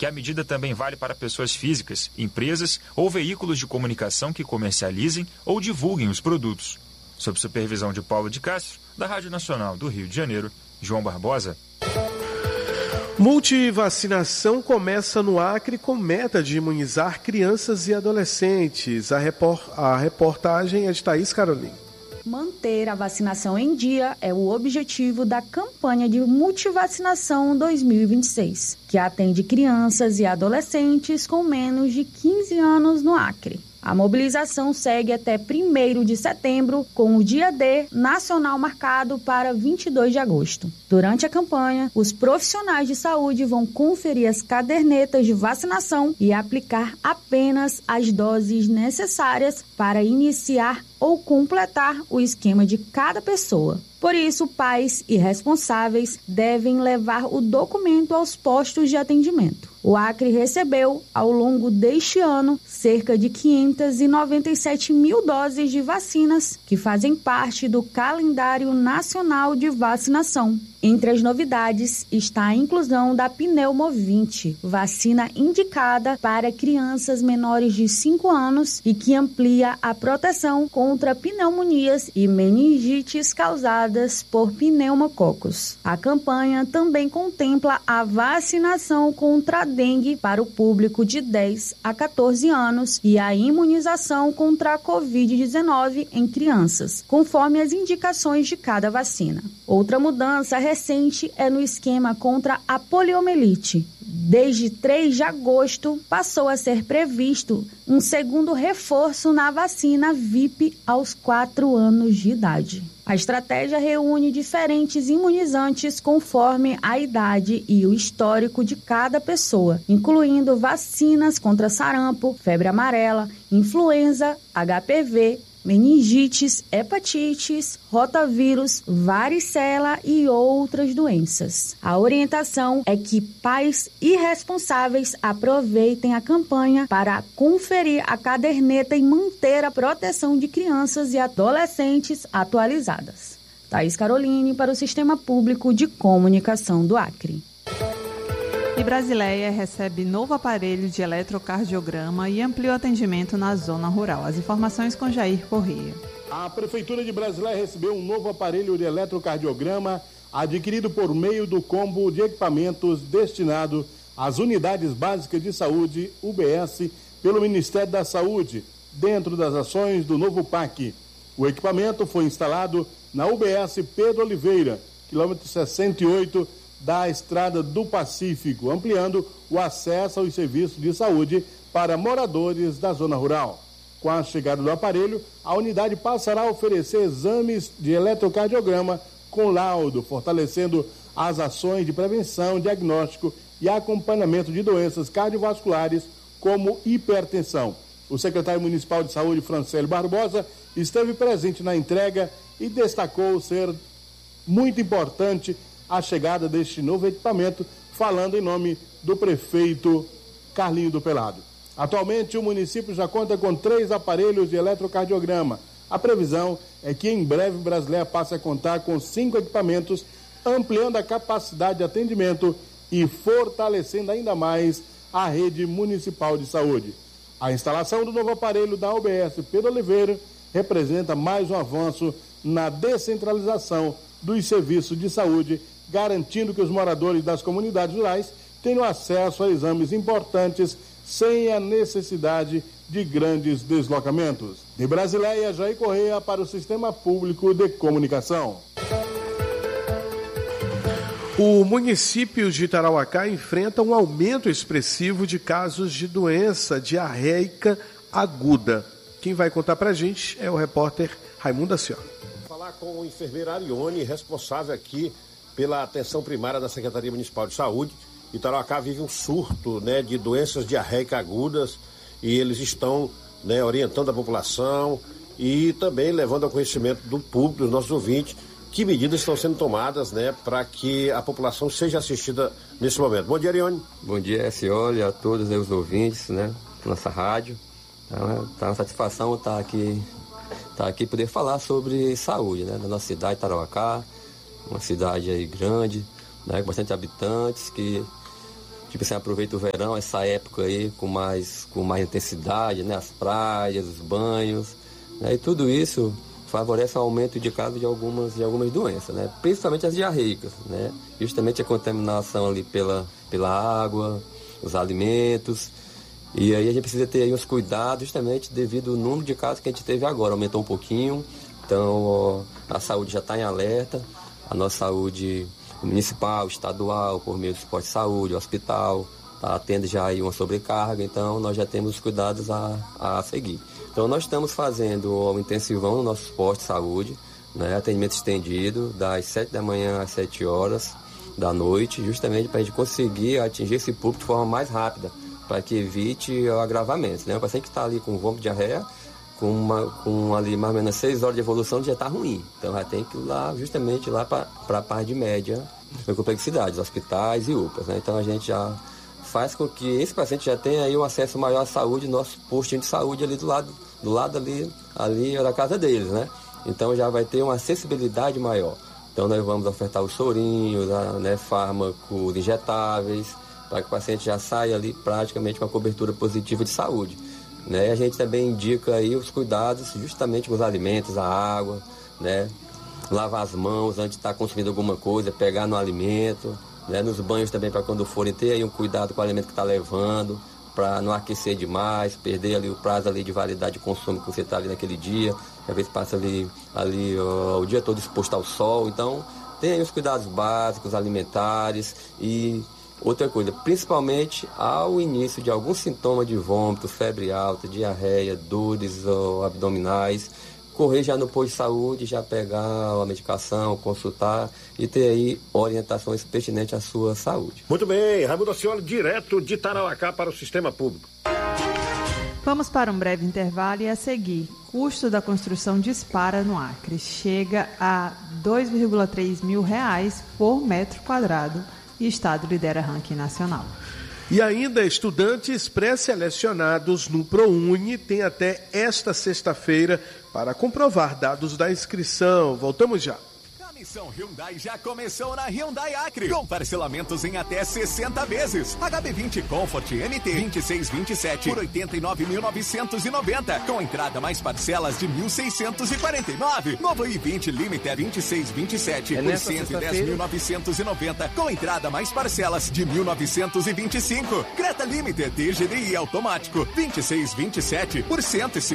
que a medida também vale para pessoas físicas, empresas ou veículos de comunicação que comercializem ou divulguem os produtos. Sob supervisão de Paulo de Castro, da Rádio Nacional do Rio de Janeiro, João Barbosa. Multivacinação começa no Acre com meta de imunizar crianças e adolescentes. A reportagem é de Thaís Carolina. Manter a vacinação em dia é o objetivo da campanha de multivacinação 2026, que atende crianças e adolescentes com menos de 15 anos no Acre. A mobilização segue até 1º de setembro, com o dia D nacional marcado para 22 de agosto. Durante a campanha, os profissionais de saúde vão conferir as cadernetas de vacinação e aplicar apenas as doses necessárias para iniciar ou completar o esquema de cada pessoa. Por isso, pais e responsáveis devem levar o documento aos postos de atendimento. O Acre recebeu, ao longo deste ano, cerca de 597 mil doses de vacinas que fazem parte do calendário nacional de vacinação. Entre as novidades está a inclusão da Pneumovinte, vacina indicada para crianças menores de 5 anos e que amplia a proteção contra pneumonias e meningites causadas por pneumococos. A campanha também contempla a vacinação contra a dengue para o público de 10 a 14 anos e a imunização contra a Covid-19 em crianças, conforme as indicações de cada vacina. Outra mudança recente é no esquema contra a poliomielite. Desde 3 de agosto, passou a ser previsto um segundo reforço na vacina VIP aos 4 anos de idade. A estratégia reúne diferentes imunizantes conforme a idade e o histórico de cada pessoa, incluindo vacinas contra sarampo, febre amarela, influenza, HPV, meningites, hepatites, rotavírus, varicela e outras doenças. A orientação é que pais e responsáveis aproveitem a campanha para conferir a caderneta e manter a proteção de crianças e adolescentes atualizadas. Thaís Caroline para o Sistema Público de Comunicação do Acre. E Brasileia recebe novo aparelho de eletrocardiograma e amplia o atendimento na zona rural. As informações com Jair Corrêa. A Prefeitura de Brasileia recebeu um novo aparelho de eletrocardiograma adquirido por meio do combo de equipamentos destinado às unidades básicas de saúde, UBS, pelo Ministério da Saúde, dentro das ações do novo PAC. O equipamento foi instalado na UBS Pedro Oliveira, quilômetro 68, da Estrada do Pacífico, ampliando o acesso aos serviços de saúde para moradores da zona rural. Com a chegada do aparelho, a unidade passará a oferecer exames de eletrocardiograma com laudo, fortalecendo as ações de prevenção, diagnóstico e acompanhamento de doenças cardiovasculares como hipertensão. O secretário municipal de saúde, Francélio Barbosa, esteve presente na entrega e destacou ser muito importante a chegada deste novo equipamento, falando em nome do prefeito Carlinho do Pelado. Atualmente, o município já conta com 3 aparelhos de eletrocardiograma. A previsão é que em breve Brasileia passe a contar com 5 equipamentos, ampliando a capacidade de atendimento e fortalecendo ainda mais a rede municipal de saúde. A instalação do novo aparelho da UBS Pedro Oliveira representa mais um avanço na descentralização dos serviços de saúde, garantindo que os moradores das comunidades rurais tenham acesso a exames importantes sem a necessidade de grandes deslocamentos. De Brasileia, Jair Corrêa para o Sistema Público de Comunicação. O município de Tarauacá enfrenta um aumento expressivo de casos de doença diarreica aguda. Quem vai contar para a gente é o repórter Raimundo Acioli. Vou falar com o enfermeiro Arione, responsável aqui pela atenção primária da Secretaria Municipal de Saúde. E Tarauacá vive um surto, de doenças diarreicas agudas e eles estão, orientando a população e também levando ao conhecimento do público, dos nossos ouvintes, que medidas estão sendo tomadas, para que a população seja assistida nesse momento. Bom dia, Arione. Bom dia, Acioli, a todos os ouvintes, nossa rádio. Tá uma satisfação estar aqui poder falar sobre saúde, da nossa cidade, Tarauacá, uma cidade aí grande, com bastante habitantes, que tipo assim, aproveita o verão, essa época aí com mais intensidade, né? As praias, os banhos, né? E tudo isso favorece o aumento de casos de algumas doenças, né? Principalmente as diarreicas, né? Justamente a contaminação ali pela água, os alimentos. E aí a gente precisa ter aí uns cuidados justamente devido ao número de casos que a gente teve agora. Aumentou um pouquinho, então a saúde já está em alerta, a nossa saúde municipal, estadual, por meio do posto de saúde, o hospital, está tendo já aí uma sobrecarga, então nós já temos os cuidados a seguir. Então nós estamos fazendo o intensivão no nosso posto de saúde, né, atendimento estendido, das 7 da manhã às 7 horas da noite, justamente para a gente conseguir atingir esse público de forma mais rápida, para que evite o agravamento. Né? O paciente que está ali com vômito, diarreia, com ali mais ou menos 6 horas de evolução, já está ruim. Então já tem que ir lá, justamente lá para a parte de média da complexidade, hospitais e UPAs. Né? Então a gente já faz com que esse paciente já tenha aí um acesso maior à saúde, nosso postinho de saúde ali do lado ali da casa deles, né? Então já vai ter uma acessibilidade maior. Então nós vamos ofertar os sorinhos, né, fármacos injetáveis, para que o paciente já saia ali praticamente com uma cobertura positiva de saúde. Né? A gente também indica aí os cuidados justamente com os alimentos, a água, né? Lavar as mãos antes de estar consumindo alguma coisa, pegar no alimento, né? Nos banhos também, para quando forem ter aí um cuidado com o alimento que está levando, para não aquecer demais, perder ali o prazo ali de validade de consumo que você está ali naquele dia, às vezes passa ali o dia todo exposto ao sol. Então tem aí os cuidados básicos alimentares e outra coisa, principalmente ao início de algum sintoma de vômito, febre alta, diarreia, dores abdominais, correr já no posto de saúde, já pegar a medicação, consultar e ter aí orientações pertinentes à sua saúde. Muito bem, Raimundo Ascioli, direto de Tarauacá para o Sistema Público. Vamos para um breve intervalo e a seguir, custo da construção dispara no Acre, chega a R$ 2,3 mil por metro quadrado. E o Estado lidera ranking nacional. E ainda, estudantes pré-selecionados no ProUni têm até esta sexta-feira para comprovar dados da inscrição. Voltamos já. A missão Hyundai já começou na Hyundai Acre, com parcelamentos em até 60 vezes. HB20 Comfort MT 2627 por 89.990, com entrada mais parcelas de 1.649. Novo i20 Limiter 2627 por 110.990, com entrada mais parcelas de 1.925. Creta Limiter TGDI automático 2627 por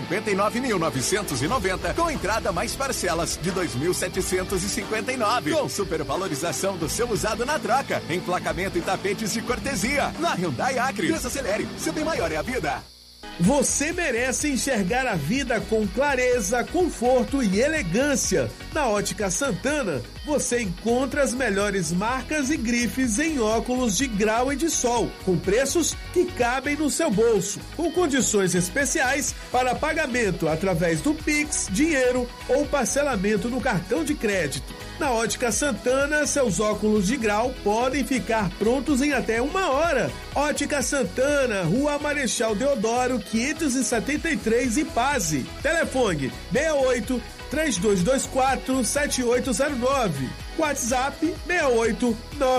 159.990, com entrada mais parcelas de 2.750. Com supervalorização do seu usado na troca, emplacamento e tapetes de cortesia. Na Hyundai Acre, desacelere, seu bem maior é a vida. Você merece enxergar a vida com clareza, conforto e elegância. Na Ótica Santana, você encontra as melhores marcas e grifes em óculos de grau e de sol, com preços que cabem no seu bolso, com condições especiais para pagamento através do Pix, dinheiro ou parcelamento no cartão de crédito. Na Ótica Santana, seus óculos de grau podem ficar prontos em até 1 hora. Ótica Santana, Rua Marechal Deodoro, 573, Ipase. Telefone 68 3224 7809. WhatsApp 68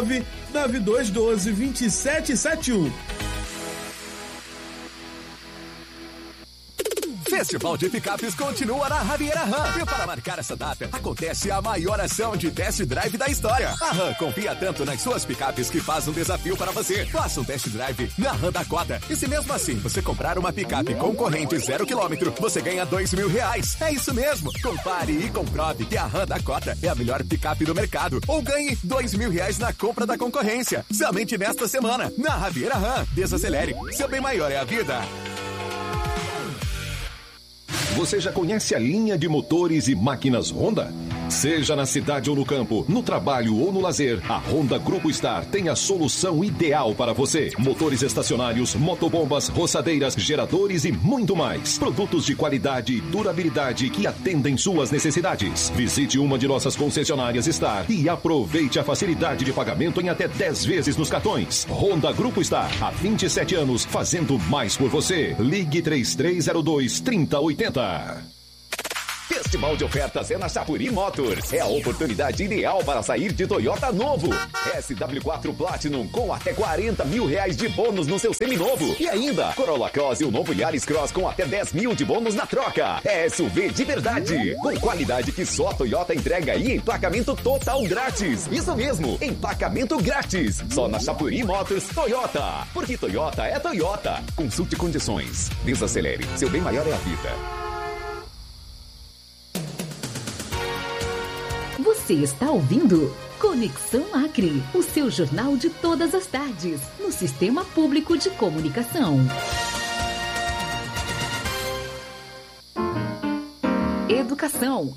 99212 2771. Festival de Picapes continua na Javiera RAM. E para marcar essa data, acontece a maior ação de test drive da história. A RAM confia tanto nas suas picapes que faz um desafio para você. Faça um test drive na RAM Dakota. E se mesmo assim você comprar uma picape concorrente 0 km, você ganha R$2.000. É isso mesmo. Compare e comprove que a RAM Dakota é a melhor picape do mercado. Ou ganhe R$2.000 na compra da concorrência. Somente nesta semana, na Javiera RAM. Desacelere. Seu bem maior é a vida. Você já conhece a linha de motores e máquinas Honda? Seja na cidade ou no campo, no trabalho ou no lazer, a Honda Grupo Star tem a solução ideal para você. Motores estacionários, motobombas, roçadeiras, geradores e muito mais. Produtos de qualidade e durabilidade que atendem suas necessidades. Visite uma de nossas concessionárias Star e aproveite a facilidade de pagamento em até 10 vezes nos cartões. Honda Grupo Star, há 27 anos, fazendo mais por você. Ligue 3302-3080. Festival de ofertas é na Chapuri Motors. É a oportunidade ideal para sair de Toyota novo. SW4 Platinum com até R$40 mil de bônus no seu seminovo. E ainda, Corolla Cross e o novo Yaris Cross com até 10 mil de bônus na troca. É SUV de verdade, com qualidade que só a Toyota entrega e emplacamento total grátis. Isso mesmo, emplacamento grátis. Só na Chapuri Motors Toyota. Porque Toyota é Toyota. Consulte condições. Desacelere. Seu bem maior é a vida. Você está ouvindo Conexão Acre, o seu jornal de todas as tardes, no Sistema Público de Comunicação. Educação.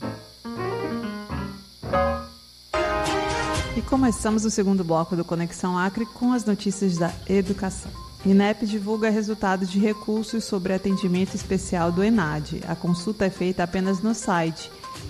E começamos o segundo bloco do Conexão Acre com as notícias da educação. INEP divulga resultados de recursos sobre atendimento especial do ENAD. A consulta é feita apenas no site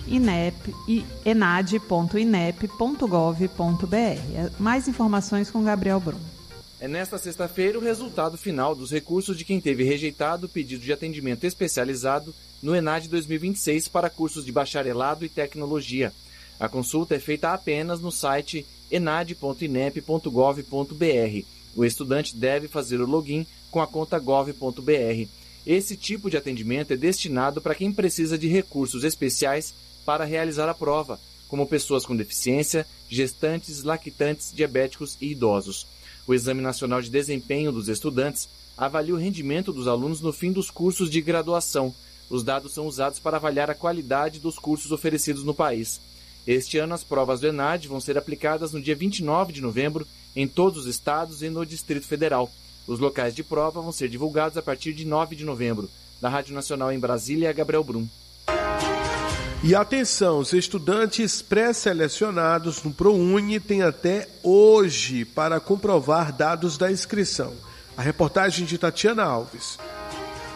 enad.inep.gov.br. Mais informações com Gabriel Brum. É nesta sexta-feira o resultado final dos recursos de quem teve rejeitado o pedido de atendimento especializado no ENAD 2026 para cursos de bacharelado e tecnologia. A consulta é feita apenas no site enad.inep.gov.br. O estudante deve fazer o login com a conta gov.br. Esse tipo de atendimento é destinado para quem precisa de recursos especiais para realizar a prova, como pessoas com deficiência, gestantes, lactantes, diabéticos e idosos. O Exame Nacional de Desempenho dos Estudantes avalia o rendimento dos alunos no fim dos cursos de graduação. Os dados são usados para avaliar a qualidade dos cursos oferecidos no país. Este ano, as provas do ENAD vão ser aplicadas no dia 29 de novembro em todos os estados e no Distrito Federal. Os locais de prova vão ser divulgados a partir de 9 de novembro. Da Rádio Nacional em Brasília, Gabriel Brum. E atenção, os estudantes pré-selecionados no ProUni têm até hoje para comprovar dados da inscrição. A reportagem de Tatiana Alves.